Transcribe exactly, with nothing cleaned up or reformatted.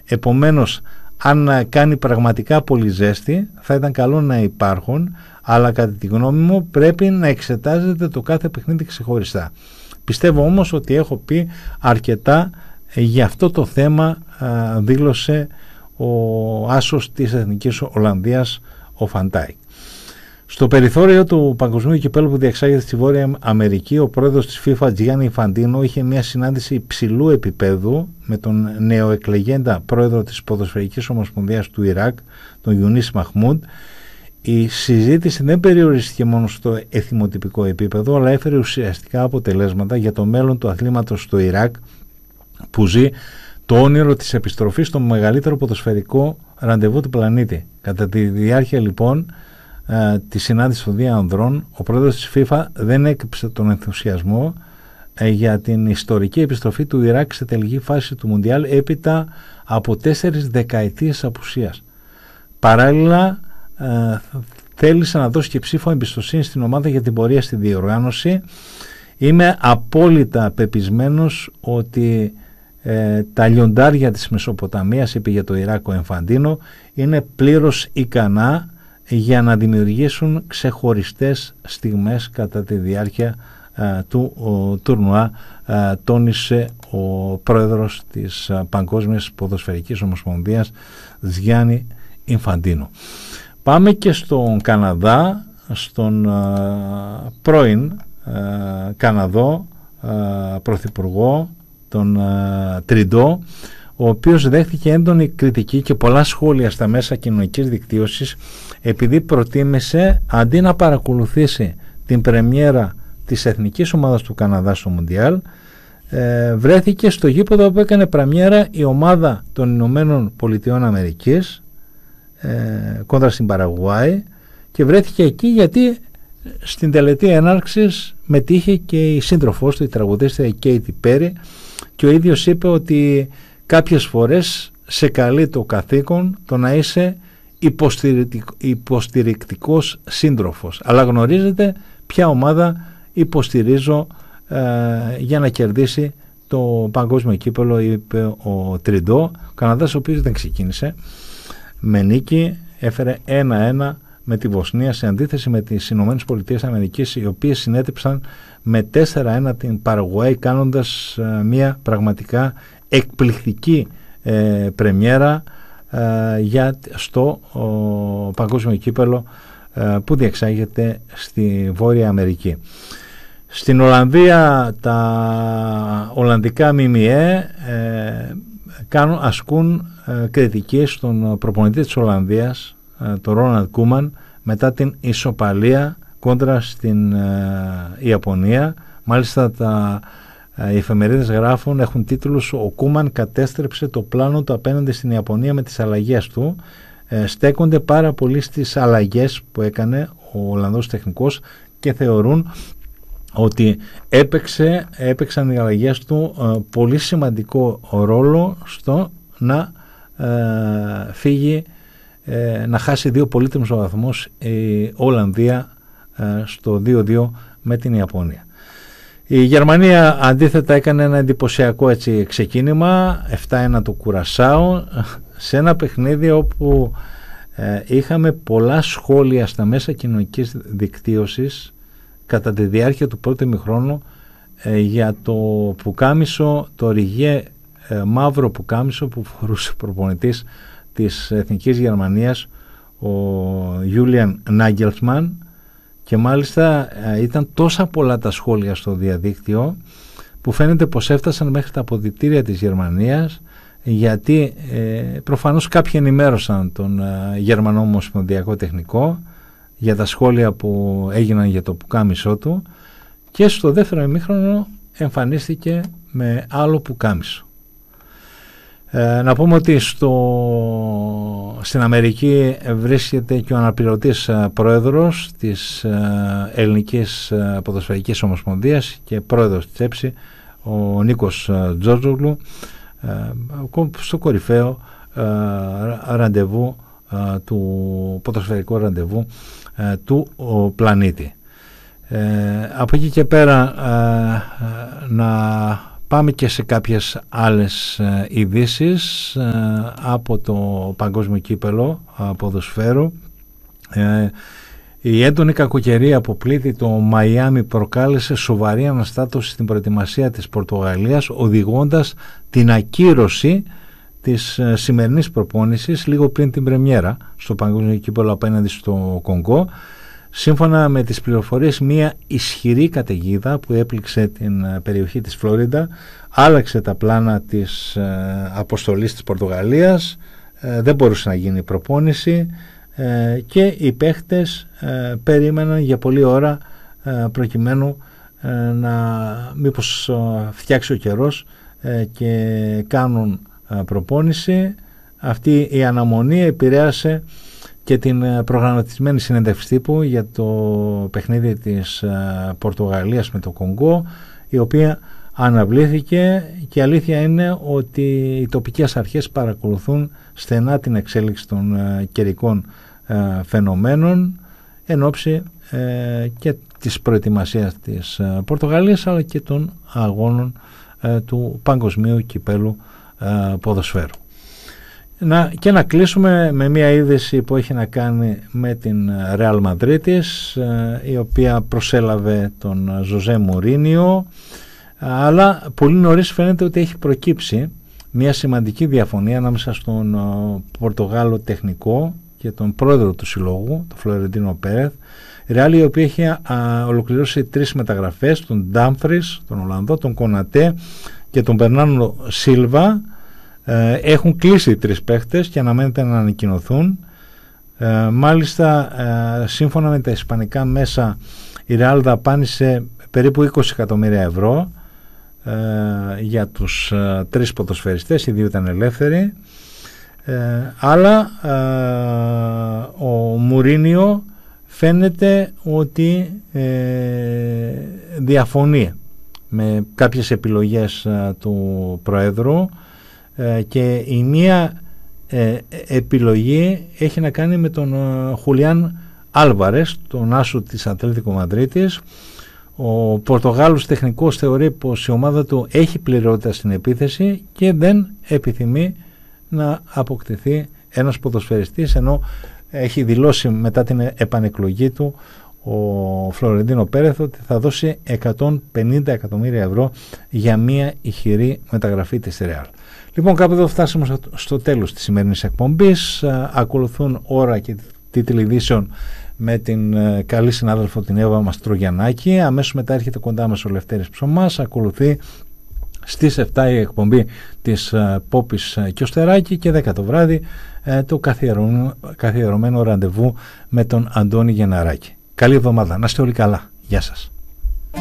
Επομένως, αν κάνει πραγματικά πολύ ζέστη, θα ήταν καλό να υπάρχουν, αλλά κατά τη γνώμη μου πρέπει να εξετάζεται το κάθε παιχνίδι ξεχωριστά. Πιστεύω όμως ότι έχω πει αρκετά για αυτό το θέμα, δήλωσε ο άσος της Εθνικής Ολλανδίας, ο Φαντάικ. Στο περιθώριο του Παγκοσμίου Κυπέλλου που διεξάγεται στη Βόρεια Αμερική, ο πρόεδρος της FIFA, Gianni Infantino, είχε μια συνάντηση υψηλού επίπεδου με τον νεοεκλεγέντα πρόεδρο της Ποδοσφαιρικής Ομοσπονδίας του Ιράκ, τον Ιουνίς Μαχμούντ. Η συζήτηση δεν περιορίστηκε μόνο στο εθιμοτυπικό επίπεδο, αλλά έφερε ουσιαστικά αποτελέσματα για το μέλλον του αθλήματος στο Ιράκ, που ζει το όνειρο της επιστροφής στο μεγαλύτερο ποδοσφαιρικό ραντεβού του πλανήτη. Κατά τη διάρκεια λοιπόν ε, τη συνάντηση των δύο ανδρών, ο πρόεδρος της FIFA δεν έκρυψε τον ενθουσιασμό ε, για την ιστορική επιστροφή του Ιράκ σε τελική φάση του Μουντιάλ έπειτα από τέσσερις δεκαετίες απουσίας. Παράλληλα, ε, θέλησε να δώσει και ψήφο εμπιστοσύνη στην ομάδα για την πορεία στη διοργάνωση. Είμαι απόλυτα πεπισμένος ότι ε, τα λιοντάρια της Μεσοποταμίας, είπε για το Ιράκ ο Εμφαντίνο, είναι πλήρως ικανά για να δημιουργήσουν ξεχωριστές στιγμές κατά τη διάρκεια ε, του ο, τουρνουά, ε, τόνισε ο πρόεδρος της ε, Παγκόσμιας Ποδοσφαιρικής Ομοσπονδίας, Γιάννη Ινφαντίνο. Πάμε και στον Καναδά, στον ε, πρώην ε, Καναδό ε, πρωθυπουργό, τον ε, Τριντό, ο οποίος δέχθηκε έντονη κριτική και πολλά σχόλια στα μέσα κοινωνικής δικτύωσης επειδή προτίμησε, αντί να παρακολουθήσει την πρεμιέρα της εθνικής ομάδας του Καναδά στο Μουντιάλ, ε, βρέθηκε στο γήπεδο που έκανε πρεμιέρα η ομάδα των Ηνωμένων Πολιτειών Αμερικής ε, κόντρα στην Παραγουάη, και βρέθηκε εκεί γιατί στην τελετή έναρξης μετήχε και η σύντροφός του, η τραγουδίστρια Κέιτι Πέρι, και ο ίδιος είπε ότι κάποιες φορές σε καλεί το καθήκον το να είσαι υποστηρικτικός σύντροφος, αλλά γνωρίζετε ποια ομάδα υποστηρίζω ε, για να κερδίσει το παγκόσμιο κύπελλο, είπε ο Τριντό. Ο Καναδάς, ο οποίος δεν ξεκίνησε με νίκη, έφερε ένα ένα με τη Βοσνία, σε αντίθεση με τις Ηνωμένες Πολιτείες Αμερικής, οι οποίες συνέτριψαν με τέσσερα ένα την Παραγουάη, κάνοντας ε, μια πραγματικά εκπληκτική ε, πρεμιέρα ε, για, στο ο, παγκόσμιο κύπελλο ε, που διεξάγεται στη Βόρεια Αμερική. Στην Ολλανδία τα Ολλανδικά ΜΜΕ ε, κάνουν, ασκούν ε, κριτική στον προπονητή της Ολλανδίας, ε, τον Ρόναλντ Κούμαν, μετά την ισοπαλία κόντρα στην ε, Ιαπωνία. Μάλιστα τα οι εφημερίδες γράφουν, έχουν τίτλους: «Ο Κούμαν κατέστρεψε το πλάνο του απέναντι στην Ιαπωνία με τις αλλαγές του». Ε, στέκονται πάρα πολύ στις αλλαγές που έκανε ο Ολλανδός τεχνικός και θεωρούν ότι έπαιξε, έπαιξαν οι αλλαγές του ε, πολύ σημαντικό ρόλο στο να ε, φύγει, ε, να χάσει δύο πολύτιμους βαθμούς η Ολλανδία ε, στο δύο δύο με την Ιαπωνία. Η Γερμανία αντίθετα έκανε ένα εντυπωσιακό έτσι ξεκίνημα, επτά ένα του Κουρασάου, σε ένα παιχνίδι όπου ε, είχαμε πολλά σχόλια στα μέσα κοινωνικής δικτύωσης κατά τη διάρκεια του πρώτου ημιχρόνου ε, για το πουκάμισο, το ριγέ ε, μαύρο πουκάμισο που φορούσε ο προπονητής της Εθνικής Γερμανίας, ο Γιούλιαν Νάγκελσμαν. Και μάλιστα ε, ήταν τόσα πολλά τα σχόλια στο διαδίκτυο που φαίνεται πως έφτασαν μέχρι τα αποδυτήρια της Γερμανίας, γιατί ε, προφανώς κάποιοι ενημέρωσαν τον ε, Γερμανό Ομοσπονδιακό Τεχνικό για τα σχόλια που έγιναν για το πουκάμισό του, και στο δεύτερο ημίχρονο εμφανίστηκε με άλλο πουκάμισο. Ε, να πούμε ότι στο, στην Αμερική βρίσκεται και ο αναπληρωτής ε, πρόεδρος της ε, Ελληνικής ε, Ποδοσφαιρικής Ομοσπονδίας και πρόεδρος της ΕΠΣΗ, ο Νίκος ε, Τζόρτζογλου, ε, στο κορυφαίο ε, ραντεβού ε, του ποδοσφαιρικού ραντεβού ε, του ο, πλανήτη. Ε, από εκεί και πέρα ε, ε, να πάμε και σε κάποιες άλλες ε, ειδήσεις ε, από το παγκόσμιο κύπελο ε, ποδοσφαίρου. Ε, η έντονη κακοκαιρία που πλήττει το Μαϊάμι προκάλεσε σοβαρή αναστάτωση στην προετοιμασία της Πορτογαλίας, οδηγώντας την ακύρωση της ε, σημερινής προπόνησης λίγο πριν την πρεμιέρα στο παγκόσμιο κύπελο απέναντι στο Κονγκό. Σύμφωνα με τις πληροφορίες, μια ισχυρή καταιγίδα που έπληξε την περιοχή της Φλόριντα άλλαξε τα πλάνα της ε, αποστολής της Πορτογαλίας, ε, δεν μπορούσε να γίνει προπόνηση ε, και οι παίχτες ε, περίμεναν για πολλή ώρα ε, προκειμένου ε, να μήπως ε, φτιάξει ο καιρός ε, και κάνουν ε, προπόνηση. Αυτή η αναμονή επηρέασε και την προγραμματισμένη συνέντευξη τύπου για το παιχνίδι της Πορτογαλίας με το Κονγκό, η οποία αναβλήθηκε, και η αλήθεια είναι ότι οι τοπικές αρχές παρακολουθούν στενά την εξέλιξη των καιρικών φαινομένων εν ώψη και της προετοιμασίας της Πορτογαλίας αλλά και των αγώνων του παγκοσμίου κυπέλου ποδοσφαίρου. Να, και να κλείσουμε με μια είδηση που έχει να κάνει με την Ρεάλ Μαδρίτης, η οποία προσέλαβε τον Ζωζέ Μουρίνιο, αλλά πολύ νωρίς φαίνεται ότι έχει προκύψει μια σημαντική διαφωνία ανάμεσα στον Πορτογάλο τεχνικό και τον πρόεδρο του συλλόγου, τον Φλωρεντίνο Πέρεθ. Η Ρεάλ, η οποία έχει α, ολοκληρώσει τρεις μεταγραφές, τον Ντάμφρις, τον Ολλανδό, τον Κονατέ και τον Μπερνάρντο Σίλβα. Ε, έχουν κλείσει τρεις παίχτες και αναμένεται να ανακοινωθούν. Ε, μάλιστα, ε, σύμφωνα με τα ισπανικά μέσα, η Ρεάλ δαπάνησε περίπου είκοσι εκατομμύρια ευρώ ε, για τους ε, τρεις ποδοσφαιριστές, οι δύο ήταν ελεύθεροι. Ε, αλλά ε, ο Μουρίνιο φαίνεται ότι ε, διαφωνεί με κάποιες επιλογές ε, του Προέδρου, και η μία ε, επιλογή έχει να κάνει με τον ε, Χουλιάν Άλβαρες, τον άσο της Ατλέτικο Μαδρίτης. Ο Πορτογάλος τεχνικός θεωρεί πως η ομάδα του έχει πληρότητα στην επίθεση και δεν επιθυμεί να αποκτηθεί ένας ποδοσφαιριστής, ενώ έχει δηλώσει μετά την επανεκλογή του ο Φλωρεντίνο Πέρεθ ότι θα δώσει εκατόν πενήντα εκατομμύρια ευρώ για μια ηχηρή μεταγραφή της Ρεάλ. Λοιπόν, κάπου εδώ φτάσαμε στο τέλος της σημερινής εκπομπής. Ακολουθούν ώρα και τίτλοι ειδήσεων με την καλή συνάδελφο την Εύα Μαστρογιαννάκη. Αμέσως μετά έρχεται κοντά μας ο Λευτέρης Ψωμάς. Ακολουθεί στις επτά η εκπομπή της Πόπης και Στεράκη και δέκα το βράδυ το καθιερωμένο ραντεβού με τον Αντώνη Γενναράκη. Καλή εβδομάδα. Να είστε όλοι καλά. Γεια σας.